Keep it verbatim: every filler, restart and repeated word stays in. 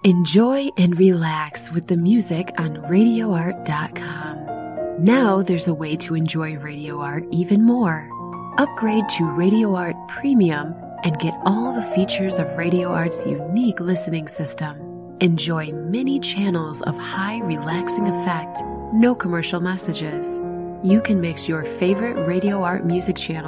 Enjoy and relax with the music on radio art dot com. Now there's a way to enjoy Radio Art even more. Upgrade to Radio Art Premium and get all the features of Radio Art's unique listening system. Enjoy many channels of high relaxing effect, no commercial messages. You can mix your favorite Radio Art music channel